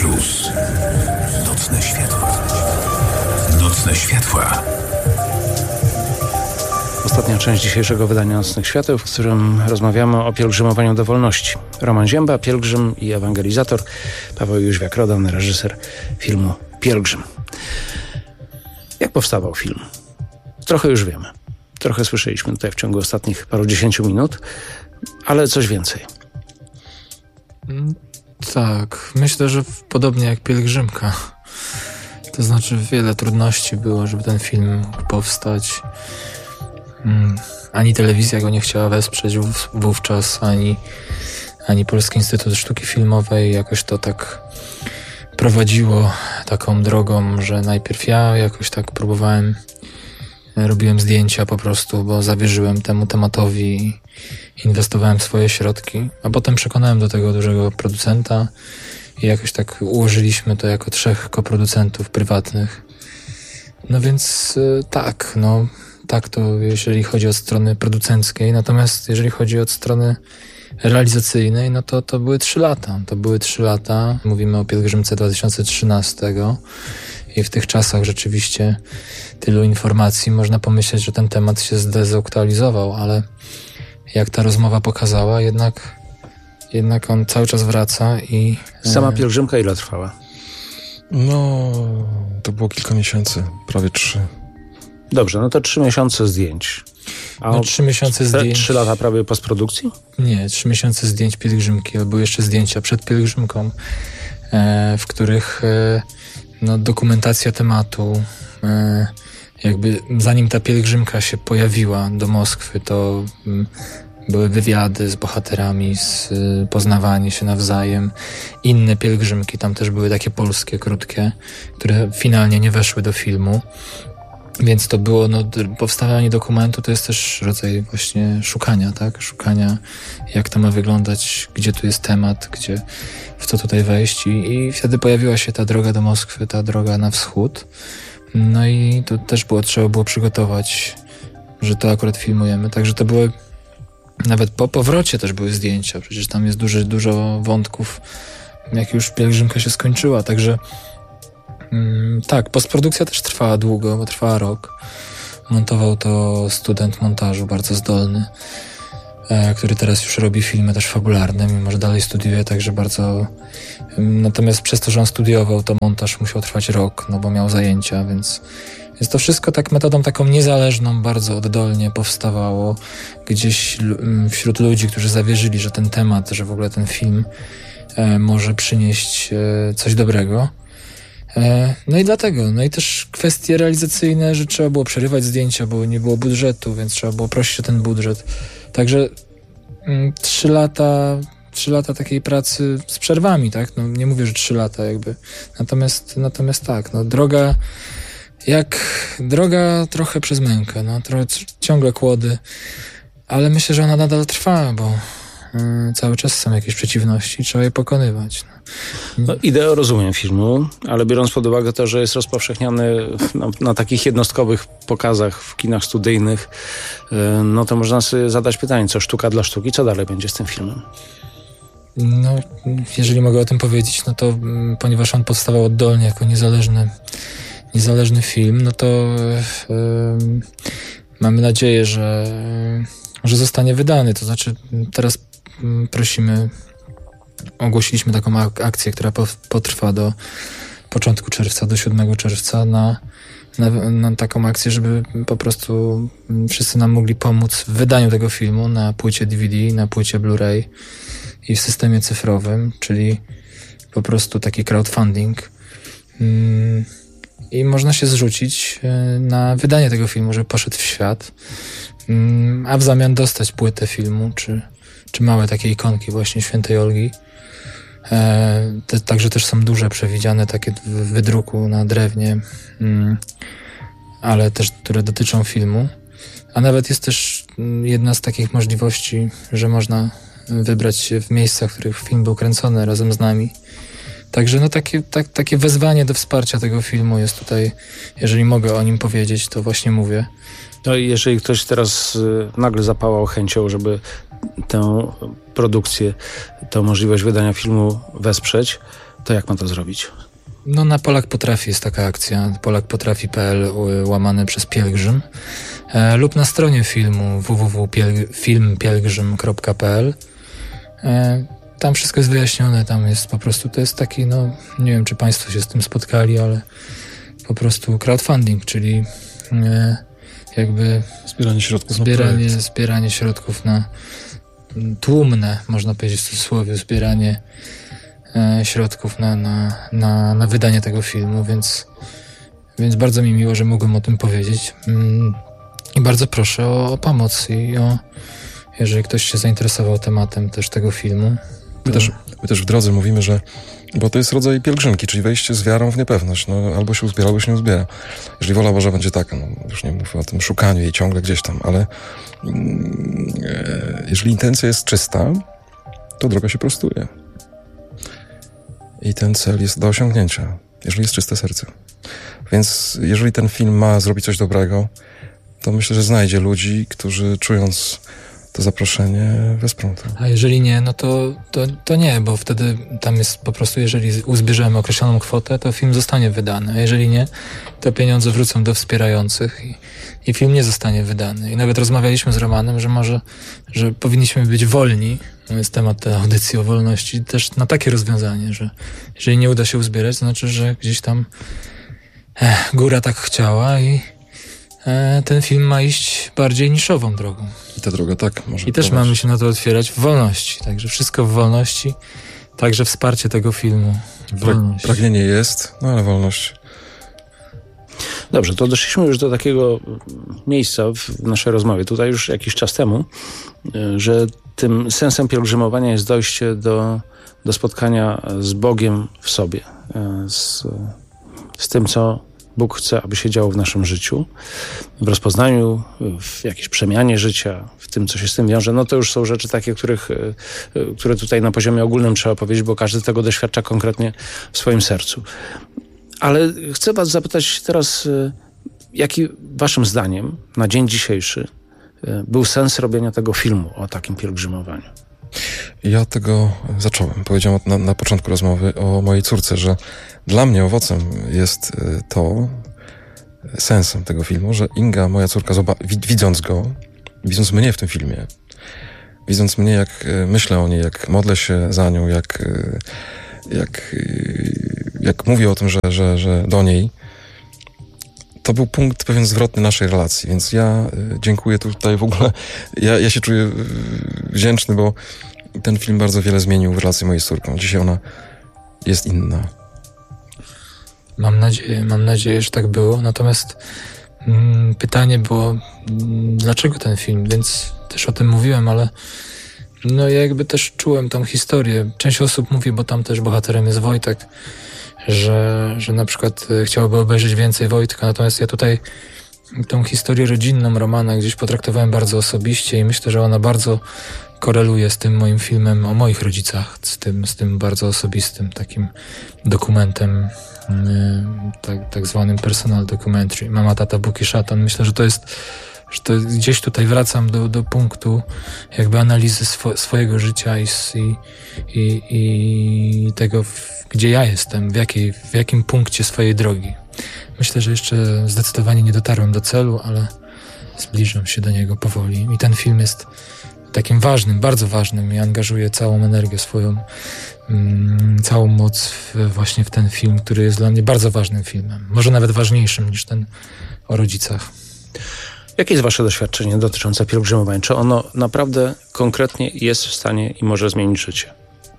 Plus. Nocne światła. Nocne światła. Ostatnia część dzisiejszego wydania Nocnych Świateł, w którym rozmawiamy o pielgrzymowaniu do wolności. Roman Zięba, pielgrzym i ewangelizator. Paweł Jóźwiak-Rodan, reżyser filmu Pielgrzym. Jak powstawał film? Trochę już wiemy. Trochę słyszeliśmy tutaj w ciągu ostatnich parudziesięciu minut, ale coś więcej. Tak, myślę, że podobnie jak Pielgrzymka. To znaczy wiele trudności było, żeby ten film mógł powstać. Ani telewizja go nie chciała wesprzeć wówczas, ani Polski Instytut Sztuki Filmowej. Jakoś to tak prowadziło taką drogą, że najpierw ja jakoś tak próbowałem, robiłem zdjęcia po prostu, bo zawierzyłem temu tematowi, inwestowałem swoje środki, a potem przekonałem do tego dużego producenta i jakoś tak ułożyliśmy to jako 3 koproducentów prywatnych. No więc tak to jeżeli chodzi od strony producenckiej, natomiast jeżeli chodzi od strony realizacyjnej, no to były 3 lata. To były 3 lata. Mówimy o Pielgrzymce 2013 i w tych czasach rzeczywiście tylu informacji. Można pomyśleć, że ten temat się zdezaktualizował, ale jak ta rozmowa pokazała, jednak on cały czas wraca i... Sama pielgrzymka ile trwała? No, to było kilka miesięcy, prawie 3. Dobrze, no to 3 miesiące zdjęć. A 3 miesiące zdjęć. 3 lata prawie postprodukcji? Nie, 3 miesiące zdjęć Pielgrzymki, ale były jeszcze zdjęcia przed Pielgrzymką, w których dokumentacja tematu, jakby zanim ta pielgrzymka się pojawiła do Moskwy, to były wywiady z bohaterami, poznawanie się nawzajem. Inne pielgrzymki, tam też były takie polskie, krótkie, które finalnie nie weszły do filmu. Więc to było, powstawanie dokumentu to jest też rodzaj właśnie szukania, tak? Szukania, jak to ma wyglądać, gdzie tu jest temat, w co tutaj wejść i wtedy pojawiła się ta droga do Moskwy, ta droga na wschód. No i to też trzeba było przygotować, że to akurat filmujemy. Także to były, nawet po powrocie też były zdjęcia, przecież tam jest dużo wątków, jak już pielgrzymka się skończyła, także tak, postprodukcja też trwała długo, bo trwała rok. Montował to student montażu, bardzo zdolny, który teraz już robi filmy też fabularne, mimo że dalej studiuje, także bardzo... Natomiast przez to, że on studiował, to montaż musiał trwać rok, bo miał zajęcia, więc to wszystko tak metodą taką niezależną, bardzo oddolnie powstawało. Gdzieś wśród ludzi, którzy zawierzyli, że ten temat, że w ogóle ten film może przynieść coś dobrego. No i dlatego, no i też kwestie realizacyjne, że trzeba było przerywać zdjęcia, bo nie było budżetu, więc trzeba było prosić o ten budżet. Także 3 lata takiej pracy z przerwami, tak? No nie mówię, że 3 lata jakby. Natomiast tak, droga trochę przez mękę, ciągle kłody, ale myślę, że ona nadal trwa, bo cały czas są jakieś przeciwności, trzeba je pokonywać. Ideę rozumiem filmu, ale biorąc pod uwagę to, że jest rozpowszechniany na takich jednostkowych pokazach w kinach studyjnych, to można sobie zadać pytanie, co sztuka dla sztuki, co dalej będzie z tym filmem? Jeżeli mogę o tym powiedzieć, to ponieważ on powstawał oddolnie jako niezależny film, to mamy nadzieję, że zostanie wydany. To znaczy teraz ogłosiliśmy taką akcję, która potrwa do początku czerwca, do 7 czerwca na taką akcję, żeby po prostu wszyscy nam mogli pomóc w wydaniu tego filmu na płycie DVD, na płycie Blu-ray i w systemie cyfrowym, czyli po prostu taki crowdfunding. I można się zrzucić na wydanie tego filmu, żeby poszedł w świat, a w zamian dostać płytę filmu, czy małe takie ikonki właśnie Świętej Olgi. Także też są duże przewidziane takie w wydruku na drewnie, ale też, które dotyczą filmu. A nawet jest też jedna z takich możliwości, że można wybrać się w miejscach, w których film był kręcony razem z nami. Także takie wezwanie do wsparcia tego filmu jest tutaj, jeżeli mogę o nim powiedzieć, to właśnie mówię. No i jeżeli ktoś teraz nagle zapałał chęcią, żeby tę produkcję, tę możliwość wydania filmu wesprzeć, to jak ma to zrobić? No na Polak Potrafi jest taka akcja, polakpotrafi.pl łamane przez Pielgrzym, lub na stronie filmu www.filmpielgrzym.pl. Tam wszystko jest wyjaśnione, tam jest po prostu, to jest taki, no nie wiem, czy państwo się z tym spotkali, ale po prostu crowdfunding, czyli jakby zbieranie środków na tłumne, można powiedzieć w cudzysłowie, zbieranie środków na wydanie tego filmu, więc bardzo mi miło, że mogłem o tym powiedzieć. I bardzo proszę o pomoc i jeżeli ktoś się zainteresował tematem też tego filmu. My też w drodze mówimy, że bo to jest rodzaj pielgrzymki, czyli wejście z wiarą w niepewność. No, albo się uzbiera, albo się nie uzbiera. Jeżeli wola Boża będzie taka, no już nie mówię o tym szukaniu jej ciągle gdzieś tam, ale jeżeli intencja jest czysta, to droga się prostuje. I ten cel jest do osiągnięcia, jeżeli jest czyste serce. Więc jeżeli ten film ma zrobić coś dobrego, to myślę, że znajdzie ludzi, którzy czując to zaproszenie wesprą to. A jeżeli nie, no to nie, bo wtedy tam jest po prostu, jeżeli uzbierzemy określoną kwotę, to film zostanie wydany, a jeżeli nie, to pieniądze wrócą do wspierających i film nie zostanie wydany. I nawet rozmawialiśmy z Romanem, że powinniśmy być wolni, to jest temat tej audycji o wolności, też na takie rozwiązanie, że jeżeli nie uda się uzbierać, to znaczy, że gdzieś tam góra tak chciała i ten film ma iść bardziej niszową drogą. I ta droga tak może I też prowadzić. mamy się na to otwierać w wolności. Także wszystko w wolności. Także wsparcie tego filmu. Wolność. Pragnienie jest, no ale wolność. Dobrze, to doszliśmy już do takiego miejsca w naszej rozmowie, tutaj już jakiś czas temu, że tym sensem pielgrzymowania jest dojście do spotkania z Bogiem w sobie. Z tym, co Bóg chce, aby się działo w naszym życiu, w rozpoznaniu, w jakiejś przemianie życia, w tym, co się z tym wiąże. No to już są rzeczy takie, które tutaj na poziomie ogólnym trzeba powiedzieć, bo każdy tego doświadcza konkretnie w swoim sercu. Ale chcę was zapytać teraz, jaki waszym zdaniem na dzień dzisiejszy był sens robienia tego filmu o takim pielgrzymowaniu? Ja tego zacząłem. Powiedziałem na początku rozmowy o mojej córce, że dla mnie owocem jest to, sensem tego filmu, że Inga, moja córka, widząc mnie w tym filmie, widząc mnie, jak myślę o niej, jak modlę się za nią, jak mówię o tym, że do niej, to był punkt pewien zwrotny naszej relacji, więc ja dziękuję tutaj w ogóle. Ja się czuję wdzięczny, bo ten film bardzo wiele zmienił w relacji mojej z córką. Dzisiaj ona jest inna. Mam nadzieję, że tak było. Natomiast pytanie było, dlaczego ten film? Więc też o tym mówiłem, ale no ja jakby też czułem tą historię. Część osób mówi, bo tam też bohaterem jest Wojtek, że na przykład chciałoby obejrzeć więcej Wojtka, natomiast ja tutaj tą historię rodzinną Romana gdzieś potraktowałem bardzo osobiście i myślę, że ona bardzo koreluje z tym moim filmem o moich rodzicach, z tym bardzo osobistym takim dokumentem, tak zwanym personal documentary. Mama, tata, Bóg i szatan. Myślę, że to gdzieś tutaj wracam do punktu jakby analizy swojego życia i tego, gdzie ja jestem, w jakim punkcie swojej drogi. Myślę, że jeszcze zdecydowanie nie dotarłem do celu, ale zbliżam się do niego powoli. I ten film jest takim ważnym, bardzo ważnym i angażuję całą energię swoją, całą moc właśnie w ten film, który jest dla mnie bardzo ważnym filmem. Może nawet ważniejszym niż ten o rodzicach. Jakie jest wasze doświadczenie dotyczące pielgrzymowania? Czy ono naprawdę konkretnie jest w stanie i może zmienić życie?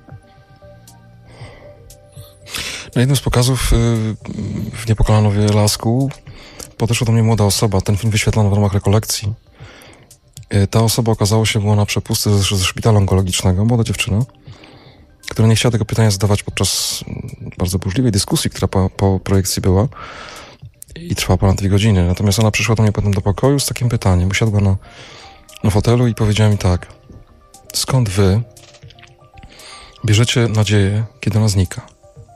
Na jednym z pokazów w Niepokalanowie Lasku podeszła do mnie młoda osoba. Ten film wyświetlano w ramach rekolekcji. Ta osoba okazało się była na przepustce ze szpitala onkologicznego, młoda dziewczyna, która nie chciała tego pytania zadawać podczas bardzo burzliwej dyskusji, która po projekcji była i trwała ponad 2 godziny. Natomiast ona przyszła do mnie potem do pokoju z takim pytaniem. Usiadła na fotelu i powiedziała mi tak: skąd wy bierzecie nadzieję, kiedy ona znika?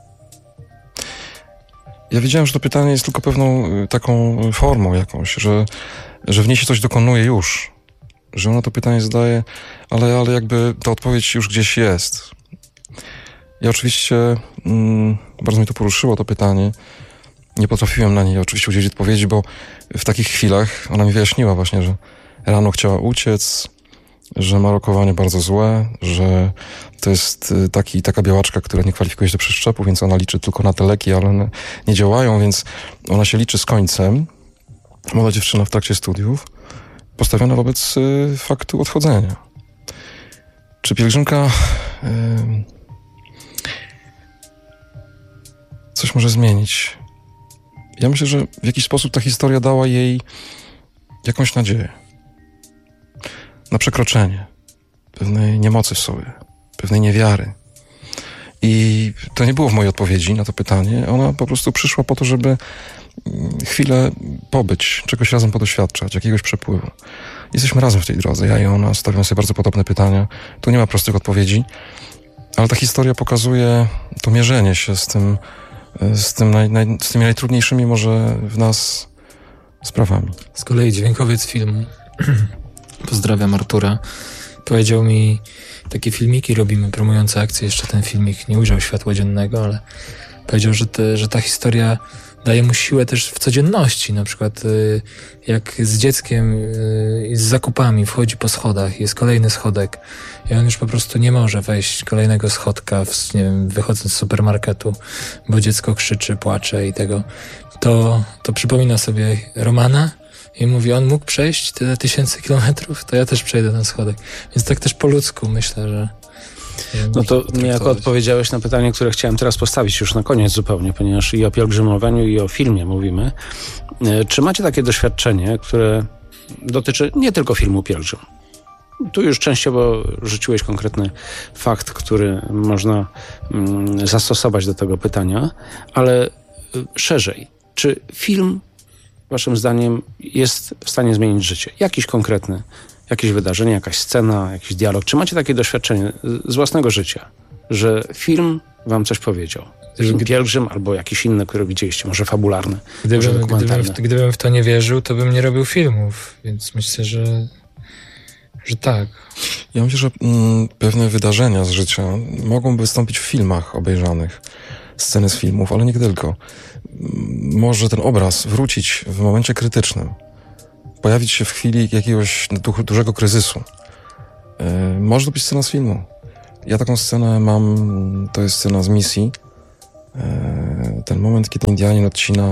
Ja wiedziałem, że to pytanie jest tylko pewną taką formą jakąś, że w niej się coś dokonuje już, że ona to pytanie zadaje, ale jakby ta odpowiedź już gdzieś jest. Ja oczywiście, bardzo mnie to poruszyło, to pytanie. Nie potrafiłem na nie oczywiście udzielić odpowiedzi, bo w takich chwilach ona mi wyjaśniła właśnie, że rano chciała uciec, że ma rokowanie bardzo złe, że to jest taka białaczka, która nie kwalifikuje się do przeszczepu, więc ona liczy tylko na te leki, ale one nie działają, więc ona się liczy z końcem. Młoda dziewczyna w trakcie studiów, postawiona wobec faktu odchodzenia. Czy pielgrzymka coś może zmienić? Ja myślę, że w jakiś sposób ta historia dała jej jakąś nadzieję na przekroczenie pewnej niemocy w sobie, pewnej niewiary. I to nie było w mojej odpowiedzi na to pytanie. Ona po prostu przyszła po to, żeby chwilę pobyć, czegoś razem podoświadczać, jakiegoś przepływu. Jesteśmy razem w tej drodze. Ja i ona stawiam sobie bardzo podobne pytania. Tu nie ma prostych odpowiedzi, ale ta historia pokazuje to mierzenie się z tymi najtrudniejszymi może w nas sprawami. Z kolei dźwiękowiec filmu, pozdrawiam Artura, powiedział mi, takie filmiki robimy promujące akcję, jeszcze ten filmik nie ujrzał światła dziennego, ale powiedział, że ta historia daje mu siłę też w codzienności, na przykład jak z dzieckiem i z zakupami wchodzi po schodach, jest kolejny schodek i on już po prostu nie może wejść kolejnego schodka, nie wiem, wychodząc z supermarketu, bo dziecko krzyczy, płacze i tego. To przypomina sobie Romana i mówi, on mógł przejść tyle tysięcy kilometrów, to ja też przejdę ten schodek. Więc tak też po ludzku myślę, że no to niejako odpowiedziałeś na pytanie, które chciałem teraz postawić już na koniec zupełnie, ponieważ i o pielgrzymowaniu, i o filmie mówimy. Czy macie takie doświadczenie, które dotyczy nie tylko filmu Pielgrzym? Tu już częściowo rzuciłeś konkretny fakt, który można zastosować do tego pytania, ale szerzej. Czy film, waszym zdaniem, jest w stanie zmienić życie? Jakieś wydarzenie, jakaś scena, jakiś dialog. Czy macie takie doświadczenie z własnego życia, że film wam coś powiedział? Pielgrzym albo jakiś inny, który widzieliście, może fabularny, może dokumentalny. Gdybym w to nie wierzył, to bym nie robił filmów, więc myślę, że tak. Ja myślę, że pewne wydarzenia z życia mogą wystąpić w filmach obejrzanych, sceny z filmów, ale nie tylko. Może ten obraz wrócić w momencie krytycznym, pojawić się w chwili jakiegoś dużego kryzysu. Może to być scena z filmu. Ja taką scenę mam, to jest scena z misji. Ten moment, kiedy Indianin odcina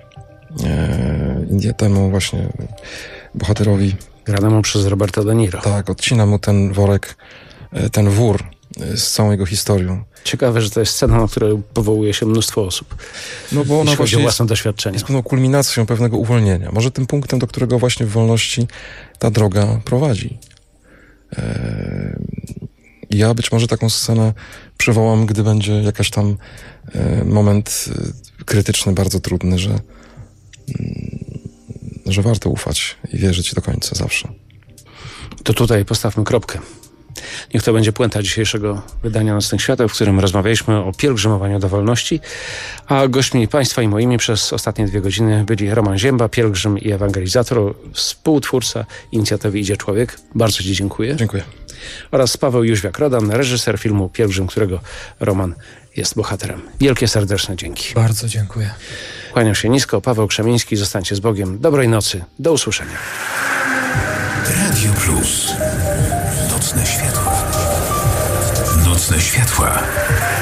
temu właśnie bohaterowi. Granemu przez Roberta De Niro. Tak, odcina mu ten worek, ten wór z całą jego historią. Ciekawe, że to jest scena, na której powołuje się mnóstwo osób. No bo ona właśnie własne doświadczenie. Jest pewną kulminacją pewnego uwolnienia. Może tym punktem, do którego właśnie w wolności ta droga prowadzi. Ja być może taką scenę przywołam, gdy będzie jakaś tam moment krytyczny, bardzo trudny, że warto ufać i wierzyć do końca zawsze. To tutaj postawmy kropkę. Niech to będzie puenta dzisiejszego wydania Nocnych Świateł, w którym rozmawialiśmy o pielgrzymowaniu do wolności, a gośćmi państwa i moimi przez ostatnie 2 godziny byli Roman Zięba, pielgrzym i ewangelizator, współtwórca inicjatywy Idzie Człowiek. Bardzo ci dziękuję. Dziękuję. Oraz Paweł Jóźwiak-Rodan, reżyser filmu Pielgrzym, którego Roman jest bohaterem. Wielkie serdeczne dzięki. Bardzo dziękuję. Kłaniam się nisko. Paweł Krzemiński. Zostańcie z Bogiem. Dobrej nocy. Do usłyszenia. Radio Plus. Nocne światła. Nocne światła.